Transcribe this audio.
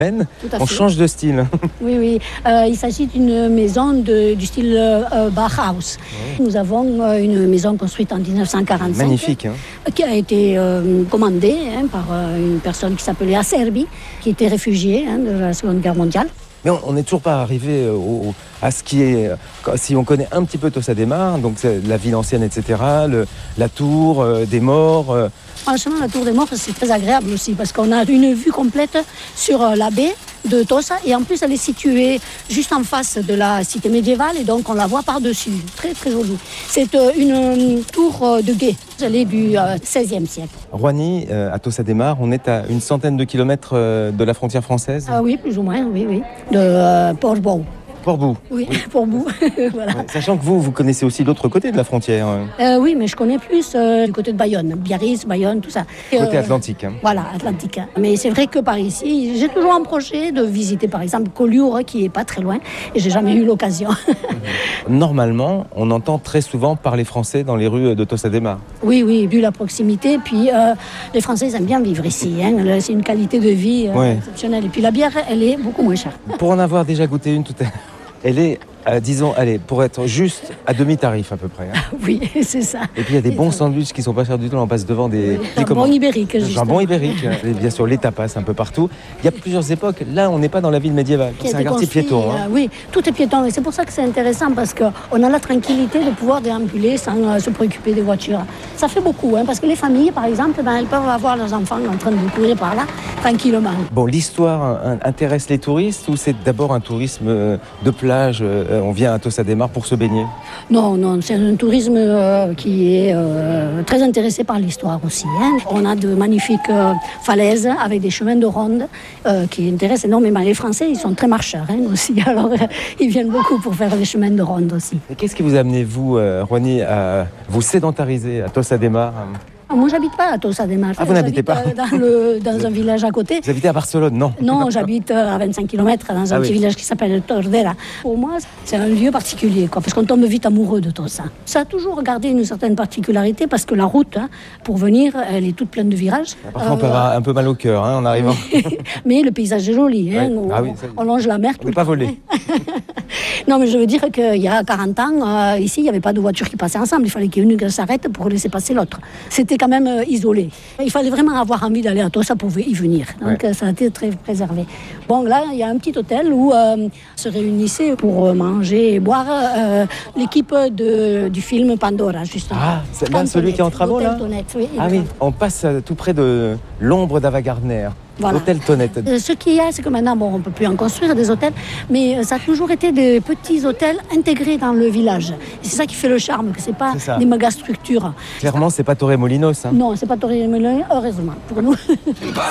On change de style. Oui, oui. Il s'agit d'une maison du style Bauhaus. Oui. Nous avons une maison construite en 1945. Magnifique. Qui a été commandée par une personne qui s'appelait Acerbi, qui était réfugiée de la Seconde Guerre mondiale. Mais on n'est toujours pas arrivé à ce qui est... Si on connaît un petit peu Tossa de Mar, donc la ville ancienne, etc., la tour des morts... Franchement, la tour des morts, c'est très agréable aussi, parce qu'on a une vue complète sur la baie de Tossa, et en plus, elle est située juste en face de la cité médiévale, et donc on la voit par-dessus. Très, très jolie. C'est une tour de guet. Elle est du XVIe siècle. Roigny, à Tossa de Mar, on est à une centaine de kilomètres de la frontière française. Oui, plus ou moins, oui. De Port-Bou. Port-Bou. Oui, Port-Bou. Voilà. Ouais, sachant que vous connaissez aussi l'autre côté de la frontière. Oui, mais je connais plus du côté de Bayonne. Biarritz, Bayonne, tout ça. Côté Atlantique. Voilà, Atlantique. Mais c'est vrai que par ici, j'ai toujours un projet de visiter par exemple Collioure, qui n'est pas très loin, et j'ai jamais eu l'occasion. Normalement, on entend très souvent parler français dans les rues de Tossa de Mar. Oui, vu la proximité. Puis les Français, ils aiment bien vivre ici. C'est une qualité de vie exceptionnelle. Et puis la bière, elle est beaucoup moins chère. Pour en avoir déjà goûté une tout à l'heure, elle est, disons, pour être juste à demi-tarif à peu près. Oui, c'est ça. Et puis il y a des bons sandwichs qui sont pas chers du tout. On passe devant des jambon ibérique. Jambon ibérique. Et bien sûr, les tapas un peu partout. Il y a plusieurs époques. Là, on n'est pas dans la ville médiévale. C'est un quartier piéton. Oui, tout est piéton. Et c'est pour ça que c'est intéressant, parce qu'on a la tranquillité de pouvoir déambuler sans se préoccuper des voitures. Ça fait beaucoup, parce que les familles, par exemple, elles peuvent avoir leurs enfants en train de courir par là, tranquillement. Bon, l'histoire intéresse les touristes, ou c'est d'abord un tourisme de plage? On vient à Tossa de Mar pour se baigner? Non, c'est un tourisme qui est très intéressé par l'histoire aussi. On a de magnifiques falaises avec des chemins de ronde qui intéressent énormément. Les Français, ils sont très marcheurs aussi, alors ils viennent beaucoup pour faire les chemins de ronde aussi. Et qu'est-ce qui vous a amené, vous, Roigny, à vous sédentariser à Tossa de Mar? Moi, j'habite pas à Tossa de Mar. Vous n'habitez pas dans un village à côté. Vous habitez à Barcelone, non? Non, j'habite à 25 km dans un petit village qui s'appelle Tordera. Pour moi, c'est un lieu particulier, parce qu'on tombe vite amoureux de Tossa. Ça a toujours gardé une certaine particularité, parce que la route, pour venir, elle est toute pleine de virages. Parfois, on peut avoir un peu mal au cœur en arrivant. Mais le paysage est joli. On longe la mer. On n'est pas volé. Non, mais je veux dire qu'il y a 40 ans, ici, il n'y avait pas de voitures qui passaient ensemble. Il fallait qu'il y ait une qui s'arrête pour laisser passer l'autre. C'était quand même isolé. Il fallait vraiment avoir envie d'aller à Tossa pour y venir. Donc ça a été très préservé. Bon, là, il y a un petit hôtel où se réunissait pour manger et boire l'équipe du film Pandora, justement. Ah, c'est là celui qui est en travaux, là? Oui, oui, on passe tout près de l'ombre d'Ava Gardner. Voilà. Hôtel Tonnette. Ce qu'il y a, c'est que maintenant, on ne peut plus en construire des hôtels, mais ça a toujours été des petits hôtels intégrés dans le village. Et c'est ça qui fait le charme, que ce n'est pas des méga structures. Clairement, ce n'est pas Torremolinos. Non, ce n'est pas Torremolinos, heureusement, pour nous.